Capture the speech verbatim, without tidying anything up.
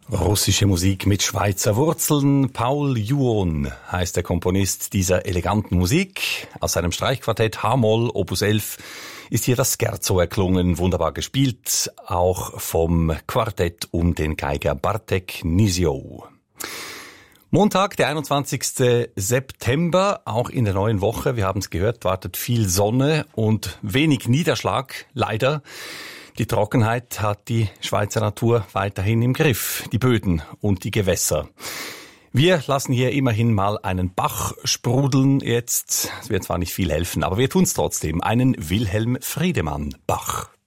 Russische Musik mit Schweizer Wurzeln. Paul Juon heißt der Komponist dieser eleganten Musik. Aus seinem Streichquartett H-Moll Opus elf ist hier das Scherzo erklungen, wunderbar gespielt, auch vom Quartett um den Geiger Bartek Nizio. Montag, der einundzwanzigste September, auch in der neuen Woche, wir haben es gehört, wartet viel Sonne und wenig Niederschlag, leider. Die Trockenheit hat die Schweizer Natur weiterhin im Griff, die Böden und die Gewässer. Wir lassen hier immerhin mal einen Bach sprudeln jetzt. Es wird zwar nicht viel helfen, aber wir tun's trotzdem. Einen Wilhelm Friedemann Bach.